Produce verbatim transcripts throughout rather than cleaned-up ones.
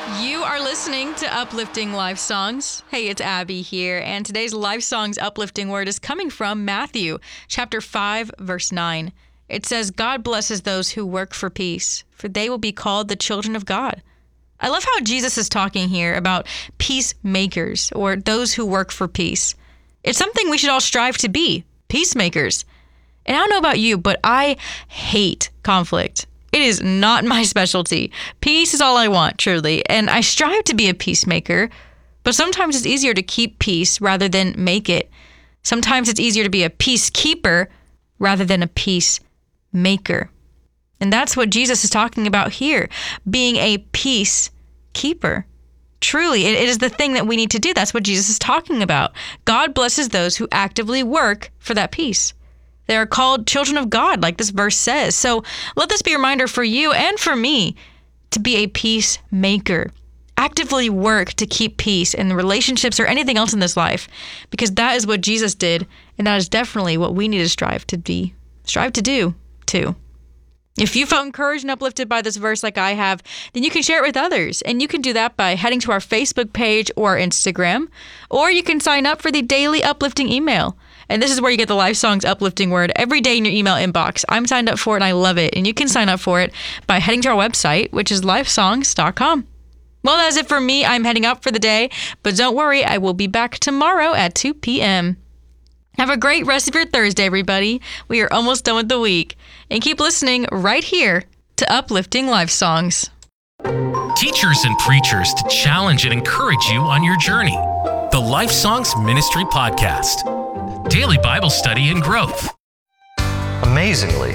You are listening to Uplifting Life Songs. Hey, it's Abby here, and today's Life Songs uplifting word is coming from Matthew, chapter five, verse nine. It says, God blesses those who work for peace, for they will be called the children of God. I love how Jesus is talking here about peacemakers, or those who work for peace. It's something we should all strive to be, peacemakers. And I don't know about you, but I hate conflict. It is not my specialty. Peace is all I want, truly, and I strive to be a peacemaker, but sometimes it's easier to keep peace rather than make it. Sometimes it's easier to be a peacekeeper rather than a peacemaker. And that's what Jesus is talking about here, being a peacekeeper. Truly, it is the thing that we need to do. That's what Jesus is talking about. God blesses those who actively work for that peace. They are called children of God, like this verse says. So let this be a reminder for you and for me to be a peacemaker. Actively work to keep peace in relationships or anything else in this life, because that is what Jesus did, and that is definitely what we need to strive to be, strive to do too. If you felt encouraged and uplifted by this verse like I have, then you can share it with others. And you can do that by heading to our Facebook page or Instagram, or you can sign up for the daily uplifting email. And this is where you get the Life Songs uplifting word every day in your email inbox. I'm signed up for it and I love it. And you can sign up for it by heading to our website, which is life songs dot com. Well, that's it for me. I'm heading out for the day, but don't worry, I will be back tomorrow at two p.m. Have a great rest of your Thursday, everybody. We are almost done with the week. And keep listening right here to Uplifting Life Songs. Teachers and preachers to challenge and encourage you on your journey. The Life Songs Ministry Podcast. Daily Bible study and growth. Amazingly,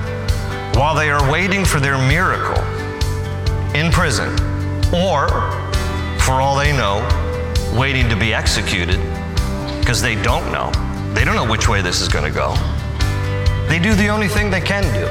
while they are waiting for their miracle in prison, or, for all they know, waiting to be executed, because they don't know. They don't know which way this is going to go. They do the only thing they can do.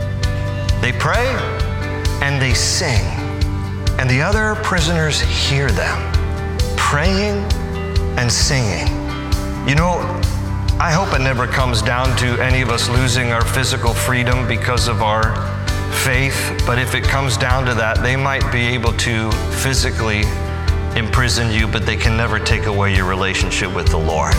They pray and they sing. And the other prisoners hear them praying and singing. You know, I hope it never comes down to any of us losing our physical freedom because of our faith. But if it comes down to that, they might be able to physically imprison you, but they can never take away your relationship with the Lord.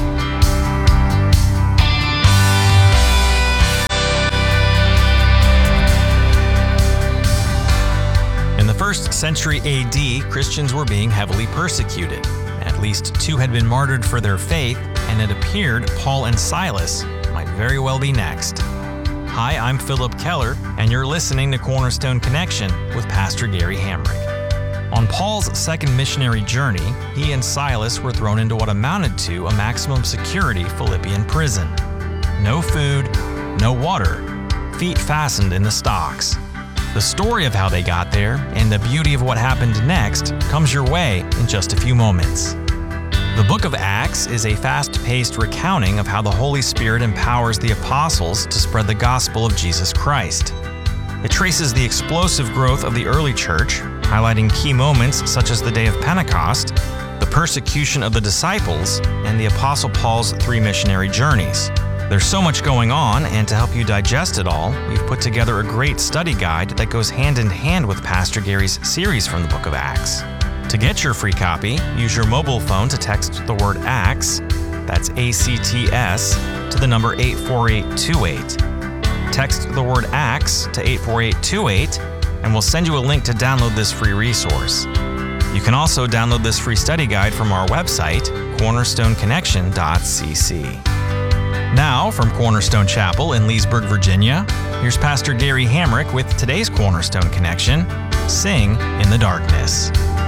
In the first century A D, Christians were being heavily persecuted. At least two had been martyred for their faith, and it appeared Paul and Silas might very well be next. Hi, I'm Philip Keller, and you're listening to Cornerstone Connection with Pastor Gary Hamrick. On Paul's second missionary journey, he and Silas were thrown into what amounted to a maximum security Philippian prison. No food, no water, feet fastened in the stocks. The story of how they got there and the beauty of what happened next comes your way in just a few moments. The book of Acts is a fast-paced recounting of how the Holy Spirit empowers the apostles to spread the gospel of Jesus Christ. It traces the explosive growth of the early church, highlighting key moments such as the day of Pentecost, the persecution of the disciples, and the Apostle Paul's three missionary journeys. There's so much going on, and to help you digest it all, we've put together a great study guide that goes hand in hand with Pastor Gary's series from the book of Acts. To get your free copy, use your mobile phone to text the word ACTS, that's A C T S, to the number eight four eight two eight. Text the word ACTS to eight four eight two eight, and we'll send you a link to download this free resource. You can also download this free study guide from our website, cornerstone connection dot c c. Now, from Cornerstone Chapel in Leesburg, Virginia, here's Pastor Gary Hamrick with today's Cornerstone Connection, Sing in the Darkness.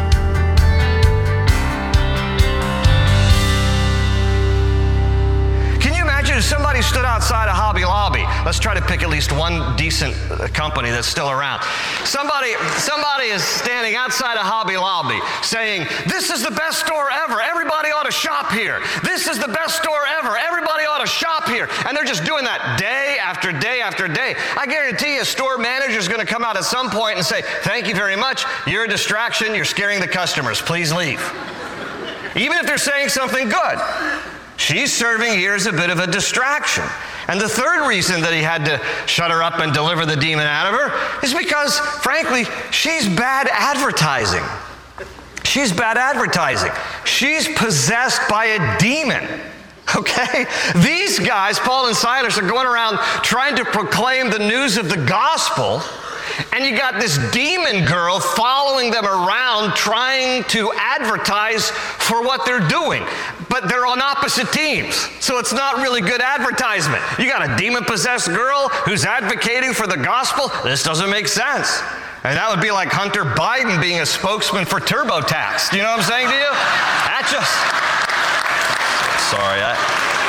If somebody stood outside a Hobby Lobby, let's try to pick at least one decent company that's still around. Somebody, somebody is standing outside a Hobby Lobby saying, "This is the best store ever. Everybody ought to shop here. This is the best store ever. Everybody ought to shop here." And they're just doing that day after day after day. I guarantee you a store manager is going to come out at some point and say, "Thank you very much. You're a distraction. You're scaring the customers. Please leave." Even if they're saying something good. She's serving here as a bit of a distraction. And the third reason that he had to shut her up and deliver the demon out of her is because, frankly, she's bad advertising. She's bad advertising. She's possessed by a demon. Okay? These guys, Paul and Silas, are going around trying to proclaim the news of the gospel, and you got this demon girl following them around trying to advertise for what they're doing. But they're on opposite teams, so it's not really good advertisement. You got a demon-possessed girl who's advocating for the gospel. This doesn't make sense. And that would be like Hunter Biden being a spokesman for TurboTax. Do you know what I'm saying to you? That just... Sorry. I,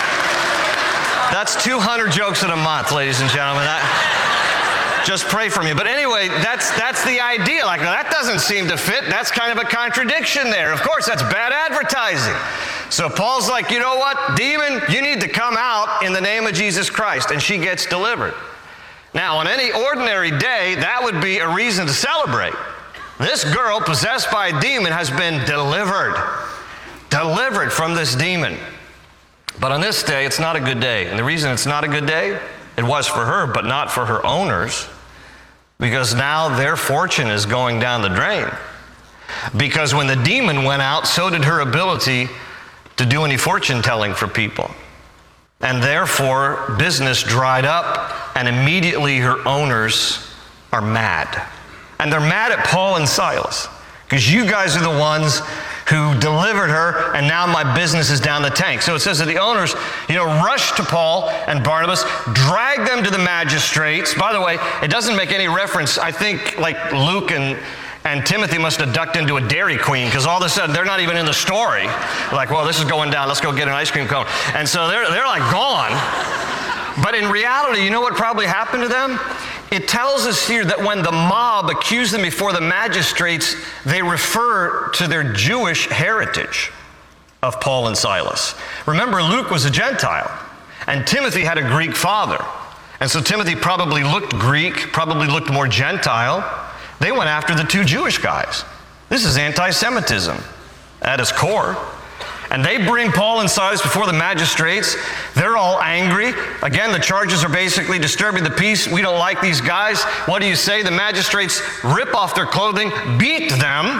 that's two hundred jokes in a month, ladies and gentlemen. I, just pray for me. But anyway, that's that's the idea. Like, that doesn't seem to fit. That's kind of a contradiction there. Of course, that's bad advertising. So Paul's like, you know what, demon, you need to come out in the name of Jesus Christ. And she gets delivered. Now, on any ordinary day, that would be a reason to celebrate. This girl, possessed by a demon, has been delivered. Delivered from this demon. But on this day, it's not a good day. And the reason it's not a good day, it was for her, but not for her owners, because now their fortune is going down the drain. Because when the demon went out, so did her ability to do any fortune telling for people. And therefore, business dried up, and immediately her owners are mad. And they're mad at Paul and Silas, because you guys are the ones who delivered her, and now my business is down the tank. So it says that the owners, you know, rushed to Paul and Barnabas, dragged them to the magistrates. By the way, it doesn't make any reference. I think like Luke and, and Timothy must have ducked into a Dairy Queen, because all of a sudden they're not even in the story. Like, well, this is going down. Let's go get an ice cream cone. And so they're, they're like gone. But in reality, you know what probably happened to them? It tells us here that when the mob accused them before the magistrates, they refer to their Jewish heritage of Paul and Silas. Remember, Luke was a Gentile, and Timothy had a Greek father. And so Timothy probably looked Greek, probably looked more Gentile. They went after the two Jewish guys. This is anti-Semitism at its core. And they bring Paul and Silas before the magistrates. They're all angry. Again, the charges are basically disturbing the peace. We don't like these guys. What do you say? The magistrates rip off their clothing, beat them,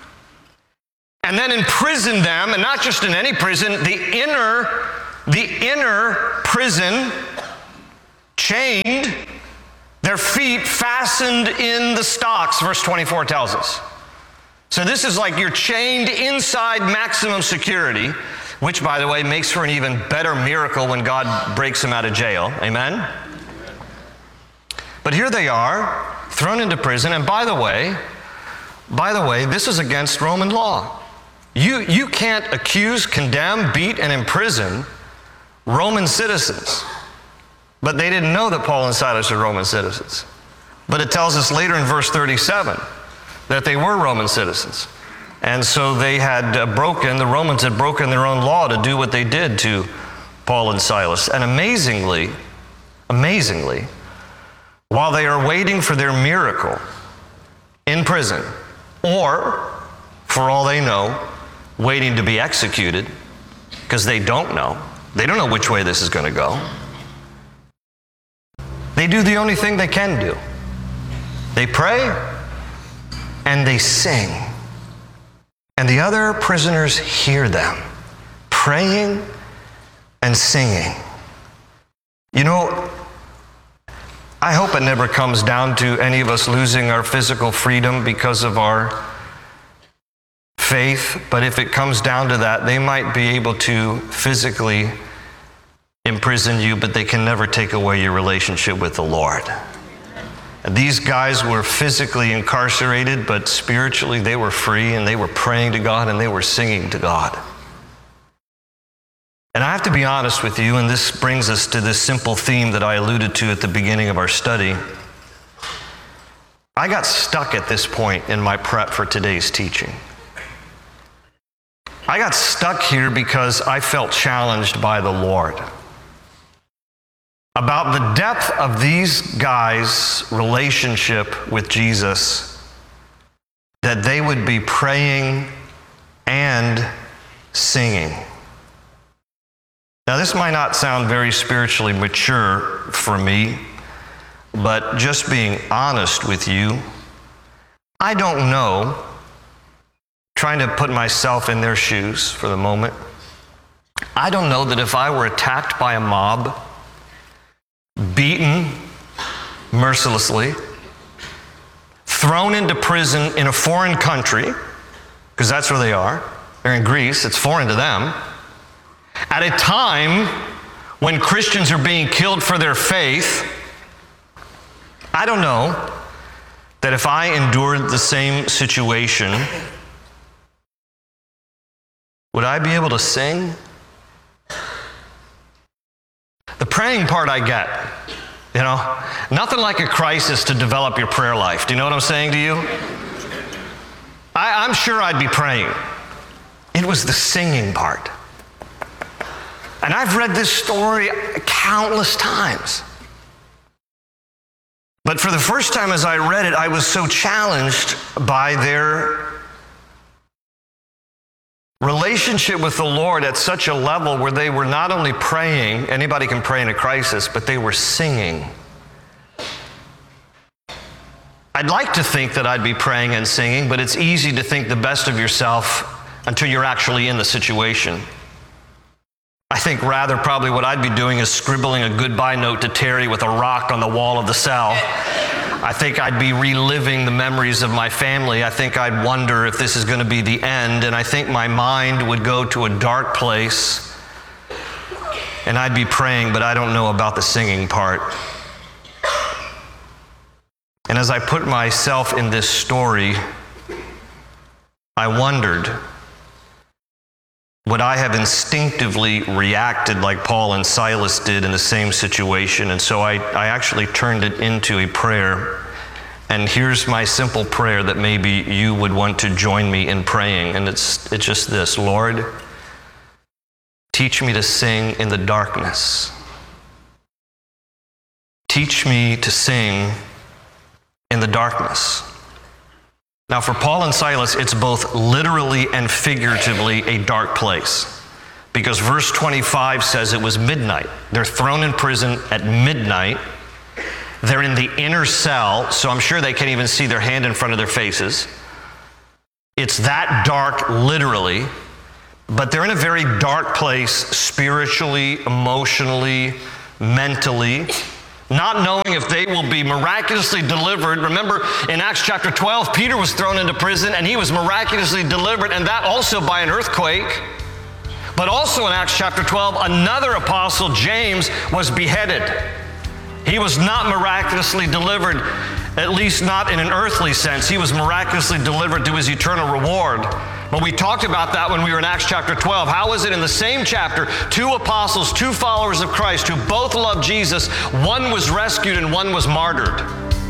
and then imprison them. And not just in any prison, the inner, the inner prison, chained, their feet fastened in the stocks, verse twenty-four tells us. So this is like you're chained inside maximum security, which, by the way, makes for an even better miracle when God breaks them out of jail. Amen? But here they are, thrown into prison. And by the way, by the way, this is against Roman law. You, you can't accuse, condemn, beat, and imprison Roman citizens. But they didn't know that Paul and Silas are Roman citizens. But it tells us later in verse thirty-seven that they were Roman citizens. And so they had uh, broken, the Romans had broken their own law to do what they did to Paul and Silas. And amazingly, amazingly, while they are waiting for their miracle in prison, or, for all they know, waiting to be executed, because they don't know, they don't know which way this is going to go, they do the only thing they can do. They pray, and they sing. And the other prisoners hear them praying and singing. You know, I hope it never comes down to any of us losing our physical freedom because of our faith, but if it comes down to that, they might be able to physically imprison you, but they can never take away your relationship with the Lord. These guys were physically incarcerated, but spiritually they were free, and they were praying to God, and they were singing to God. And I have to be honest with you, and this brings us to this simple theme that I alluded to at the beginning of our study. I got stuck at this point in my prep for today's teaching. I got stuck here because I felt challenged by the Lord about the depth of these guys' relationship with Jesus, that they would be praying and singing. Now, this might not sound very spiritually mature for me, but just being honest with you, I don't know, trying to put myself in their shoes for the moment, I don't know that if I were attacked by a mob, beaten mercilessly, thrown into prison in a foreign country, because that's where they are, they're in Greece, it's foreign to them, at a time when Christians are being killed for their faith, I don't know that if I endured the same situation, would I be able to sing? The praying part I get, you know, nothing like a crisis to develop your prayer life. Do you know what I'm saying to you? I, I'm sure I'd be praying. It was the singing part. And I've read this story countless times. But for the first time as I read it, I was so challenged by their relationship with the Lord at such a level where they were not only praying, anybody can pray in a crisis, but they were singing. I'd like to think that I'd be praying and singing, but it's easy to think the best of yourself until you're actually in the situation. I think rather probably what I'd be doing is scribbling a goodbye note to Terry with a rock on the wall of the cell. I think I'd be reliving the memories of my family. I think I'd wonder if this is going to be the end, and I think my mind would go to a dark place, and I'd be praying, but I don't know about the singing part. And as I put myself in this story, I wondered, would I have instinctively reacted like Paul and Silas did in the same situation? And so I, I actually turned it into a prayer. And here's my simple prayer that maybe you would want to join me in praying. And it's, it's just this: Lord, teach me to sing in the darkness. Teach me to sing in the darkness. Now, for Paul and Silas, it's both literally and figuratively a dark place, because verse twenty-five says it was midnight. They're thrown in prison at midnight. They're in the inner cell, so I'm sure they can't even see their hand in front of their faces. It's that dark, literally, but they're in a very dark place spiritually, emotionally, mentally, not knowing if they will be miraculously delivered. Remember, in Acts chapter twelve, Peter was thrown into prison, and he was miraculously delivered, and that also by an earthquake. But also in Acts chapter twelve, another apostle, James, was beheaded. He was not miraculously delivered, at least not in an earthly sense. He was miraculously delivered to his eternal reward. But we talked about that when we were in Acts chapter twelve. How is it in the same chapter, two apostles, two followers of Christ who both loved Jesus, one was rescued and one was martyred?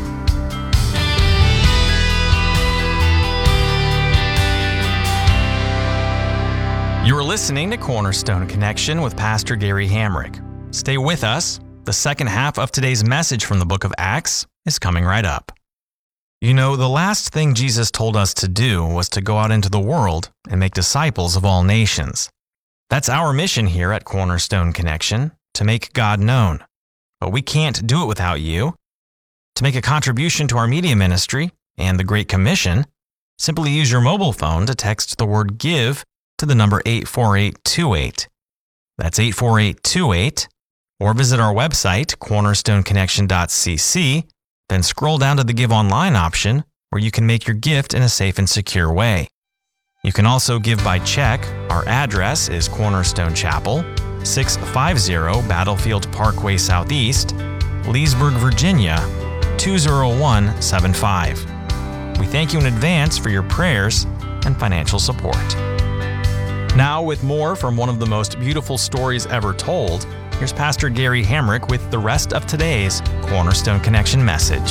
You're listening to Cornerstone Connection with Pastor Gary Hamrick. Stay with us. The second half of today's message from the book of Acts is coming right up. You know, the last thing Jesus told us to do was to go out into the world and make disciples of all nations. That's our mission here at Cornerstone Connection, to make God known. But we can't do it without you. To make a contribution to our media ministry and the Great Commission, simply use your mobile phone to text the word GIVE to the number eight four eight two eight. That's eight four eight two eight. Or visit our website, cornerstone connection dot c c, then scroll down to the Give Online option, where you can make your gift in a safe and secure way. You can also give by check. Our address is Cornerstone Chapel, six fifty Battlefield Parkway Southeast, Leesburg, Virginia, two zero one seven five. We thank you in advance for your prayers and financial support. Now, with more from one of the most beautiful stories ever told, here's Pastor Gary Hamrick with the rest of today's Cornerstone Connection message.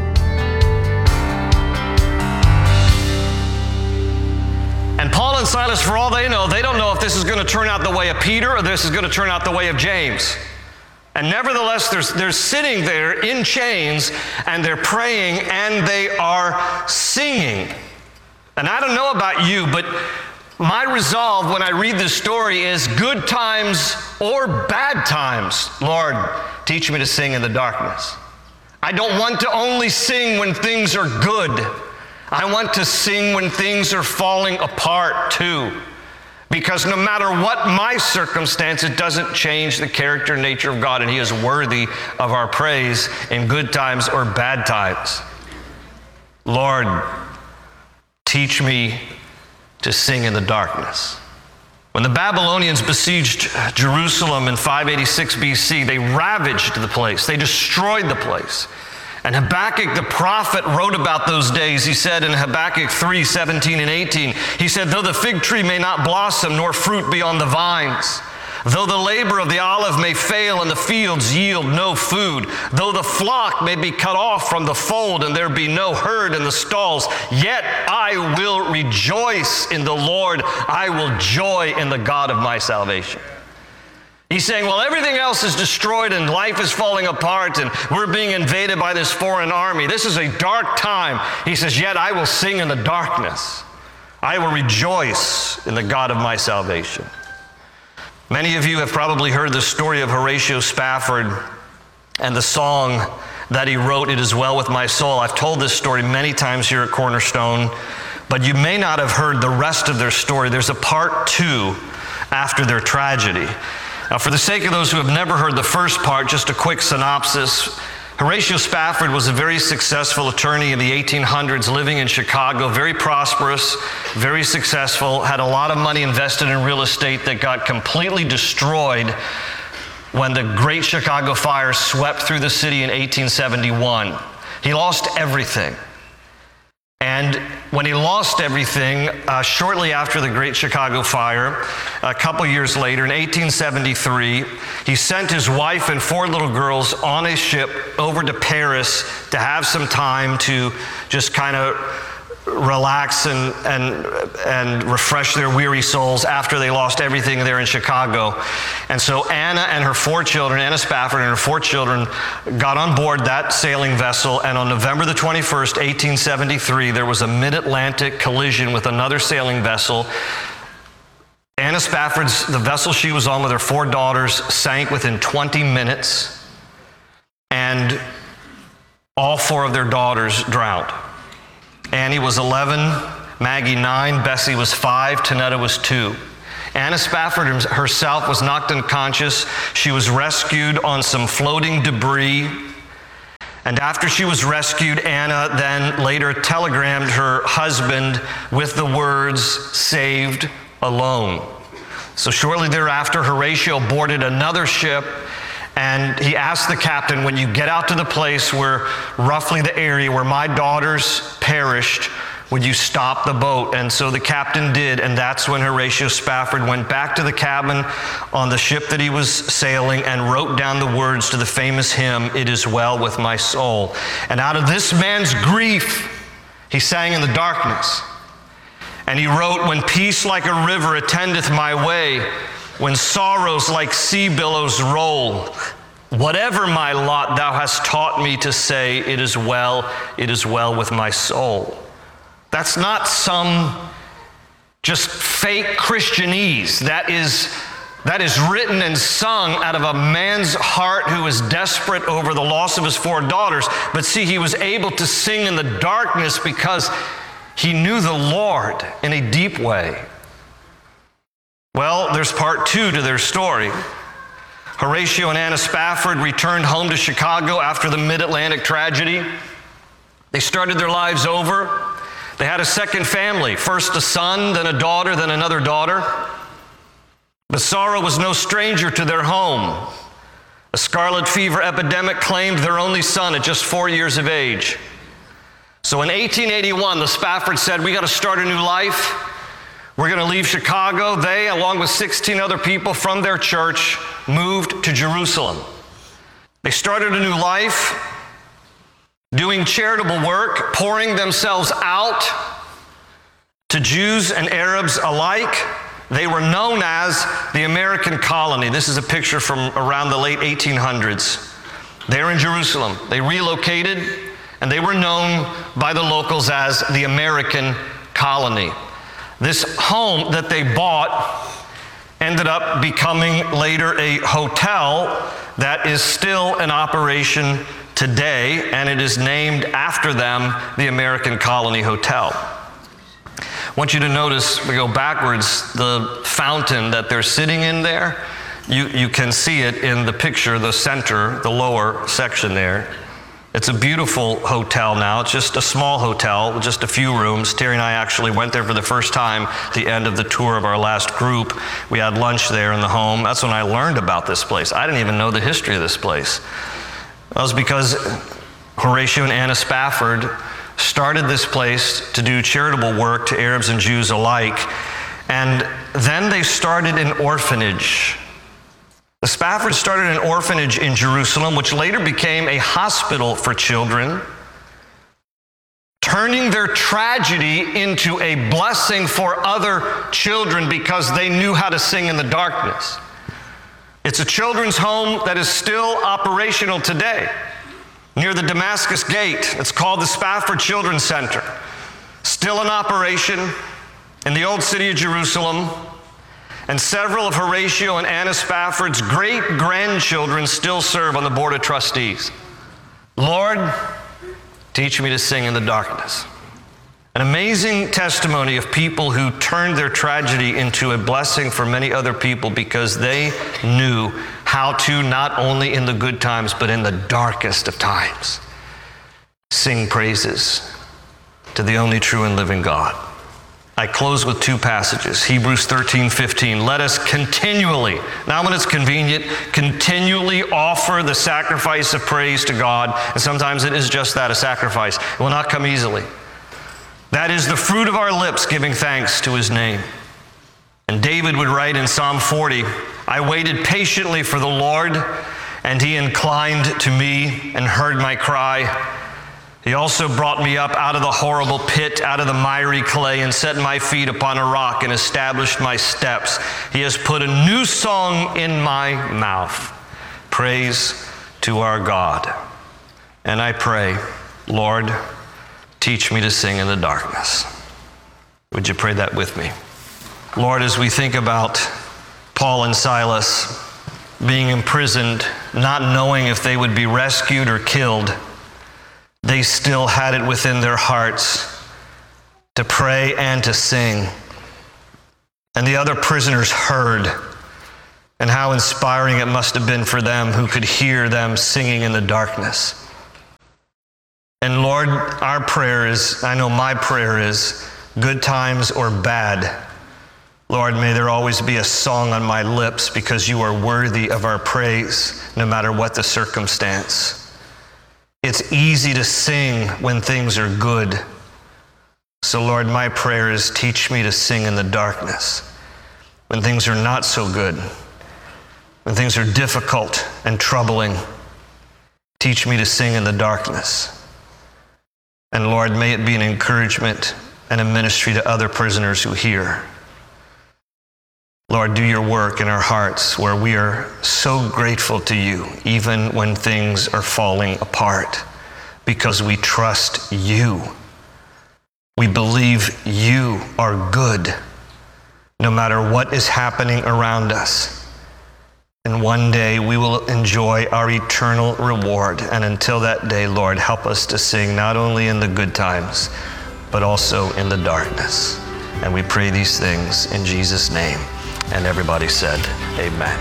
And Paul and Silas, for all they know, they don't know if this is going to turn out the way of Peter or this is going to turn out the way of James. And nevertheless, they're, they're sitting there in chains, and they're praying, and they are singing. And I don't know about you, but My resolve when I read this story is good times or bad times, Lord, teach me to sing in the darkness. I don't want to only sing when things are good. I want to sing when things are falling apart too. Because no matter what my circumstance, it doesn't change the character and nature of God, and He is worthy of our praise in good times or bad times. Lord, teach me to sing in the darkness. When the Babylonians besieged Jerusalem in five eighty-six B C, they ravaged the place. They destroyed the place. And Habakkuk the prophet wrote about those days. He said in Habakkuk three, seventeen and eighteen, he said, though the fig tree may not blossom, nor fruit be on the vines, though the labor of the olive may fail and the fields yield no food, though the flock may be cut off from the fold and there be no herd in the stalls, yet I will rejoice in the Lord. I will joy in the God of my salvation. He's saying, well, everything else is destroyed and life is falling apart and we're being invaded by this foreign army. This is a dark time. He says, yet I will sing in the darkness. I will rejoice in the God of my salvation. Many of you have probably heard the story of Horatio Spafford and the song that he wrote, It Is Well With My Soul. I've told this story many times here at Cornerstone, but you may not have heard the rest of their story. There's a part two after their tragedy. Now, for the sake of those who have never heard the first part, just a quick synopsis. Horatio Spafford was a very successful attorney in the eighteen hundreds living in Chicago, very prosperous, very successful, had a lot of money invested in real estate that got completely destroyed when the Great Chicago Fire swept through the city in eighteen seventy-one. He lost everything. And when he lost everything, uh, shortly after the Great Chicago Fire, a couple years later, in eighteen seventy-three, he sent his wife and four little girls on a ship over to Paris to have some time to just kind of relax and, and, and refresh their weary souls after they lost everything there in Chicago. And so Anna and her four children, Anna Spafford and her four children, got on board that sailing vessel, and on November the twenty-first, eighteen seventy-three, there was a mid-Atlantic collision with another sailing vessel. Anna Spafford's, the vessel she was on with her four daughters, sank within twenty minutes, and all four of their daughters drowned. Annie was eleven, Maggie nine, Bessie was five, Tanetta was two. Anna Spafford herself was knocked unconscious. She was rescued on some floating debris. And after she was rescued, Anna then later telegrammed her husband with the words, saved alone. So shortly thereafter, Horatio boarded another ship, and he asked the captain, when you get out to the place where roughly the area where my daughters perished, would you stop the boat? And so the captain did, and that's when Horatio Spafford went back to the cabin on the ship that he was sailing and wrote down the words to the famous hymn, It Is Well With My Soul. And out of this man's grief, he sang in the darkness. And he wrote, when peace like a river attendeth my way, when sorrows like sea billows roll, whatever my lot thou hast taught me to say, it is well, it is well with my soul. That's not some just fake Christianese. That is, that is written and sung out of a man's heart who is desperate over the loss of his four daughters. But see, he was able to sing in the darkness because he knew the Lord in a deep way. Well, there's part two to their story. Horatio and Anna Spafford returned home to Chicago after the Mid-Atlantic tragedy. They started their lives over. They had a second family, first a son, then a daughter, then another daughter. But sorrow was no stranger to their home. A scarlet fever epidemic claimed their only son at just four years of age. So in eighteen eighty-one, the Spaffords said, we got to start a new life. We're going to leave Chicago. They, along with sixteen other people from their church, moved to Jerusalem. They started a new life, doing charitable work, pouring themselves out to Jews and Arabs alike. They were known as the American Colony. This is a picture from around the late eighteen hundreds. They were in Jerusalem. They relocated, and they were known by the locals as the American Colony. This home that they bought ended up becoming later a hotel that is still in operation today, and it is named after them, the American Colony Hotel. I want you to notice, we go backwards, the fountain that they're sitting in there. You, you can see it in the picture, the center, the lower section there. It's a beautiful hotel now. It's just a small hotel with just a few rooms. Terry and I actually went there for the first time at the end of the tour of our last group. We had lunch there in the home. That's when I learned about this place. I didn't even know the history of this place. That was because Horatio and Anna Spafford started this place to do charitable work to Arabs and Jews alike. And then they started an orphanage. The Spaffords started an orphanage in Jerusalem, which later became a hospital for children, turning their tragedy into a blessing for other children because they knew how to sing in the darkness. It's a children's home that is still operational today near the Damascus Gate. It's called the Spafford Children's Center. Still in operation in the old city of Jerusalem. And several of Horatio and Anna Spafford's great-grandchildren still serve on the board of trustees. Lord, teach me to sing in the darkness. An amazing testimony of people who turned their tragedy into a blessing for many other people because they knew how to, not only in the good times, but in the darkest of times, sing praises to the only true and living God. I close with two passages. Hebrews thirteen fifteen. Let us continually, not when it's convenient, continually offer the sacrifice of praise to God. And sometimes it is just that, a sacrifice. It will not come easily. That is the fruit of our lips, giving thanks to his name. And David would write in Psalm forty, I waited patiently for the Lord, and he inclined to me and heard my cry. He also brought me up out of the horrible pit, out of the miry clay, and set my feet upon a rock and established my steps. He has put a new song in my mouth. Praise to our God. And I pray, Lord, teach me to sing in the darkness. Would you pray that with me? Lord, as we think about Paul and Silas being imprisoned, not knowing if they would be rescued or killed, they still had it within their hearts to pray and to sing. And the other prisoners heard, and how inspiring it must have been for them who could hear them singing in the darkness. And Lord, our prayer is, I know my prayer is, good times or bad, Lord, may there always be a song on my lips because you are worthy of our praise no matter what the circumstance. It's easy to sing when things are good. So Lord, my prayer is teach me to sing in the darkness when things are not so good, when things are difficult and troubling. Teach me to sing in the darkness. And Lord, may it be an encouragement and a ministry to other prisoners who hear. Lord, do your work in our hearts where we are so grateful to you, even when things are falling apart, because we trust you. We believe you are good, no matter what is happening around us. And one day we will enjoy our eternal reward. And until that day, Lord, help us to sing not only in the good times, but also in the darkness. And we pray these things in Jesus' name. And everybody said, amen.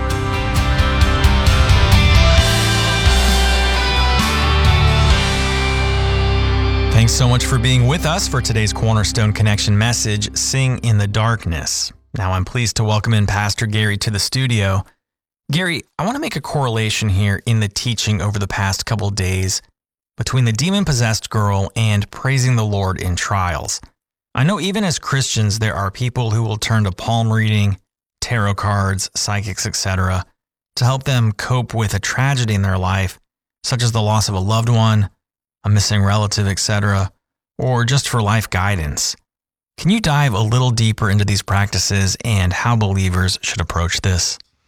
Thanks so much for being with us for today's Cornerstone Connection message, Sing in the Darkness. Now I'm pleased to welcome in Pastor Gary to the studio. Gary, I want to make a correlation here in the teaching over the past couple days between the demon-possessed girl and praising the Lord in trials. I know even as Christians, there are people who will turn to palm reading, tarot cards, psychics, et cetera, to help them cope with a tragedy in their life, such as the loss of a loved one, a missing relative, et cetera, or just for life guidance. Can you dive a little deeper into these practices and how believers should approach this?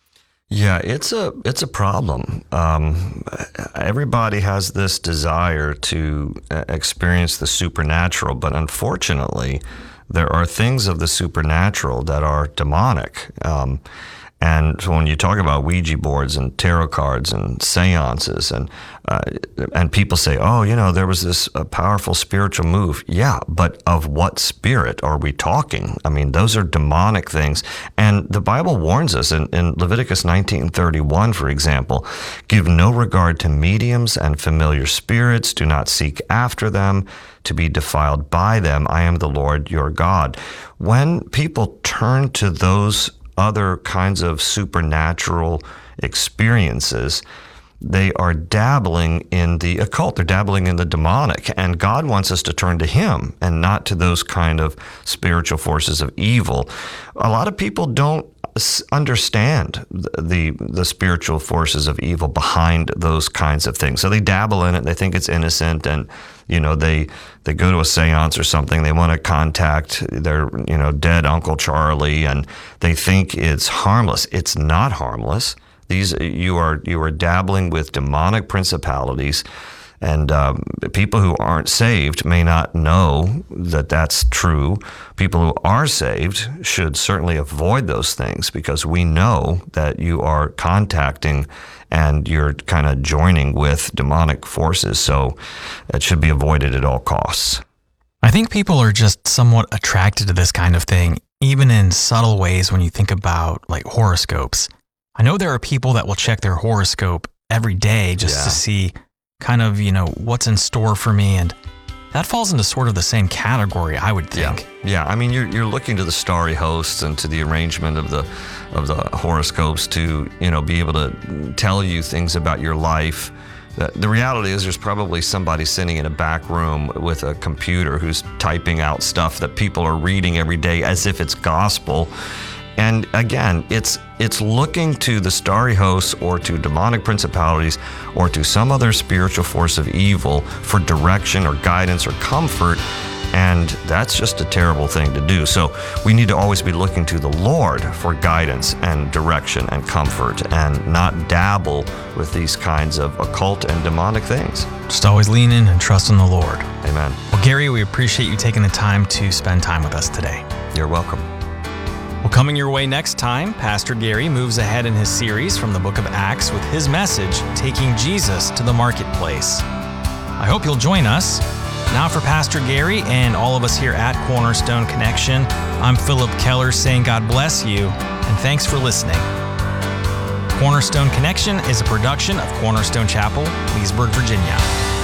Yeah, it's a it's a problem. Um, everybody has this desire to experience the supernatural, but unfortunately, there are things of the supernatural that are demonic. Um, and so when you talk about Ouija boards and tarot cards and seances, and uh, and people say, oh, you know, there was this uh, powerful spiritual move. Yeah, but of what spirit are we talking? I mean, those are demonic things. And the Bible warns us in, in Leviticus nineteen thirty-one, for example, give no regard to mediums and familiar spirits. Do not seek after them to be defiled by them. I am the Lord your God. When people turn to those other kinds of supernatural experiences, they are dabbling in the occult. They're dabbling in the demonic. And God wants us to turn to Him and not to those kind of spiritual forces of evil. A lot of people don't understand the the spiritual forces of evil behind those kinds of things. So they dabble in it. They think it's innocent, and you know they they go to a seance or something. They want to contact their you know dead Uncle Charlie, and they think it's harmless. It's not harmless. These you are you are dabbling with demonic principalities. And um, people who aren't saved may not know that that's true. People who are saved should certainly avoid those things, because we know that you are contacting and you're kind of joining with demonic forces. So it should be avoided at all costs. I think people are just somewhat attracted to this kind of thing, even in subtle ways when you think about like horoscopes. I know there are people that will check their horoscope every day just Yeah. to see kind of, you know, what's in store for me. And that falls into sort of the same category, I would think. Yeah, yeah. I mean, you're you're looking to the starry hosts and to the arrangement of the of the horoscopes to you know be able to tell you things about your life. The, the reality is, there's probably somebody sitting in a back room with a computer who's typing out stuff that people are reading every day as if it's gospel. And again, it's it's looking to the starry hosts or to demonic principalities or to some other spiritual force of evil for direction or guidance or comfort, and that's just a terrible thing to do. So we need to always be looking to the Lord for guidance and direction and comfort, and not dabble with these kinds of occult and demonic things. Just always lean in and trust in the Lord. Amen. Well, Gary, we appreciate you taking the time to spend time with us today. You're welcome. Well, coming your way next time, Pastor Gary moves ahead in his series from the book of Acts with his message, Taking Jesus to the Marketplace. I hope you'll join us. Now for Pastor Gary and all of us here at Cornerstone Connection, I'm Philip Keller saying God bless you and thanks for listening. Cornerstone Connection is a production of Cornerstone Chapel, Leesburg, Virginia.